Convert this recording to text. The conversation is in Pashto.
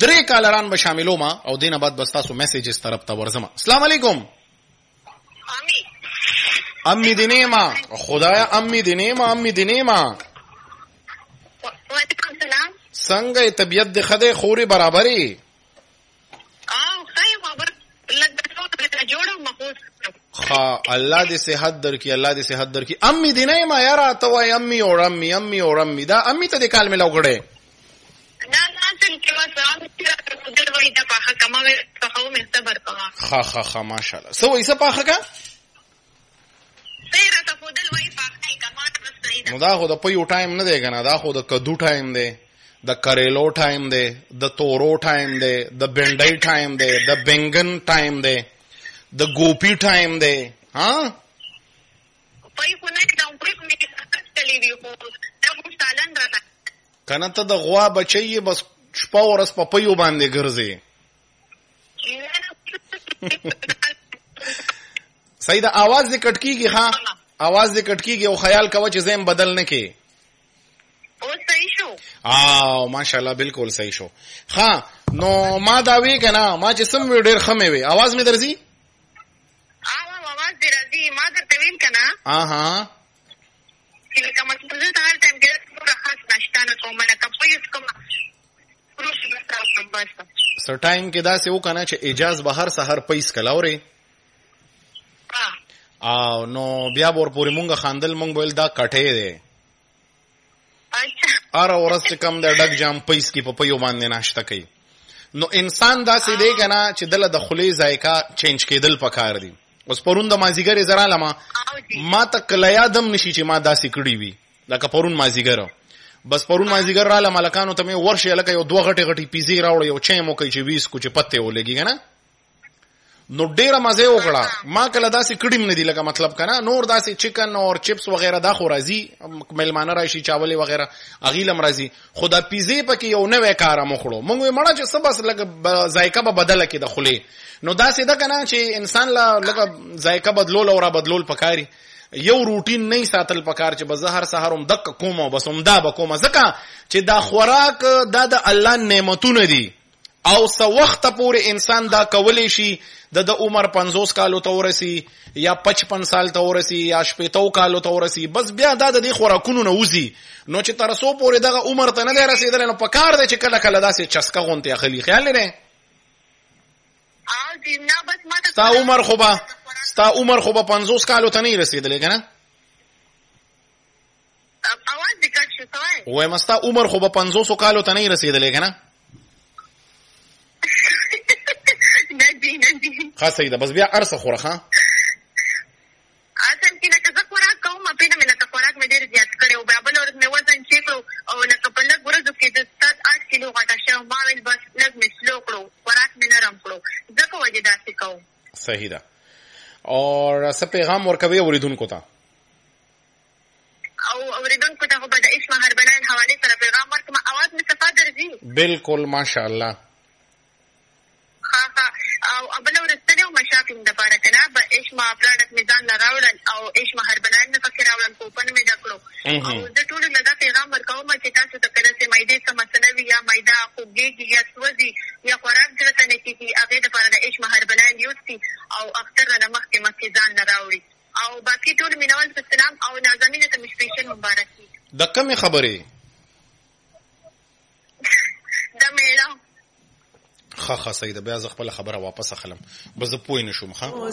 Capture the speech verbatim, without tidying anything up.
درې کالران به شاملو ما او دینه بعد بس تاسو میسیجز طرف ته ورزم. السلام علیکم. امي امي دینیما خدایا امي دینیما امي دینیما وعلیکم السلام. څنګه طبیعت د خدای خوري برابرې؟ او خیر خبر لږ څه جوړه مخوس. خا الله دې صحت درکې الله دې صحت درکې. امي دینیما یاره ته وای امي او امي امي او امي دا امي ته د کال مې لوګړې دا ناسل کې واسه چې د وای د پاخه کما څه خو مې صبر کوا. خا خا خا ماشاءالله. سو ایسه پاخه کا سیره ته خودل وای پاخه کما څه نو دا خو د پيو ټایم نه دی کنه، دا خو د کدو ټایم دی، د کریلو ټایم دی، د تورو ټایم دی، د بنډای ټایم دی، د بنگن ټایم دی، د ګوپی ټایم دی. ها پای کو نه دا پای کو مې کتلې دی خو دا مو سالن راځه کنه ته د غوا بچي بس شپه ورځ په پيو باندې ګرځي. صحیح دا आवाज دې کټ کیږي. ها आवाज دې کټ کیږي او خیال کوه چې زم بدل نه کی. او صحیح شو. آو ماشاءالله بالکل صحیح شو. ها نو ما دا وی کنه ما چې سم وی ډیر خمه وی आवाज می درځي. او आवाज دې راځي ما درته وین کنه. ها ها چې کوم څه ته هر ټایم کې پورا خاص نشته کوم نه کپوي کوم پروش بس بس سر ټایم کې دا څه وکنه چې اجاز بهر سحر پیس کلاوري. او نو بیا ور پوری مونږه خاندل مونږ ویل دا کټه دی. اچھا ار ورځ چې کم د ډک جام پیس کې په پيو باندې ناشته کوي. نو انسان دا سې دی کنه چې دله د خلی ذایقه چینج کېدل پکار دی. اوس پرون د مازیګر زرا لما ما ته کله یادم نشي چې ما داسې کړی وي لکه پرون مازیګر. بس پرون مازیګر را لملکانو ته مې ورشه لکه یو دوه غټي غټي پیزي راوړ یو چای مو کوي چې ویس کو چې پته ولګي کنه. نو ډیره مزه وکړه. ما کله داسې کډیم نه دی لکه مطلب کنه نور داسې چکن اور چپس وغیرہ دا خو راځي ملمانه راشي چاولې وغیرہ اغیلم راځي. خدا پیزي پکې یو نوې کار مخړو مونږ مړه چې سبس لکه ذایقه به بدله کې د خلی. نو داسې دا کنه چې انسان لا لکه ذایقه بدلول او را بدلول پکاري. یو روټین نه ساتل پکار چې به هر سحروم دک کوم او بس هم دا به کوم ځکه چې دا خوراک دا د الله نعمتونه دي او سو وخت پورې انسان دا کولی شي د د عمر پنځوس کالو ته ورسی یا پچپن سال ته ورسی یا شپږ کالو ته ورسی بس بیا دا د دې خوراکونو نه وځي. نو چې تر څو پورې دغه عمر ته نه دی رسیدل نو پکار دی چې کله کله داسې چسکه غونته اخلي. خیال لري او دې نه بس ما ته ستا عمر خو به ستا عمر خو به پنځوس کالو ته نه رسیدل کنه. اواز دې کټ شو توای وای مستا عمر خو به پنځوس کالو ته نه رسیدل کنه. ندی ندی خاصه ده بس بیا ارسه خورخه اصل کې لکه زه خوراک کوم په دې مې لکه خوراک مې ډېر زیات کړی او بیا بل ورځ مې وزن چیک کړو او لکه په لږ ورځو کې د ستاسو آټ کیلو غټه شوم. ما ویل بس لږ مې سلو کړو خوراک مې نرم کړو ځکه وجه داسې کوم. صحیح ده. اور څه پیغام ورکوي اوریدونکو ته؟ او اوریدونکو ته خو به د اسم هربلان حواله سره پیغام ورکوم. اواز مې صفا درځي؟ بالکل ماشاءالله. ها ها او ابل ورستنه او مشاکل د پاره کنه به اسما پروډکټ میزان راوړل او اسما هربلان نه فکر راوړل کوپن مې ډکړو او د ټول لږه پیغام ورکوم چې تاسو ته کله چې مایده څه مسله وي یا مایده خوږیږي یا سوځي یا خوراک درته نه کیږي هغه د پاره د اسما هربلان یوسي او اختر نه مخکې مخکې ځان نه راوړي. او باقي ټول مینوال سلام او نازمینه ته سپیشل مبارکي. د کومې خبرې د میړه خا خا صحیح ده. بیا ز خپل خبره واپس اخلم بس پوی نشم. ها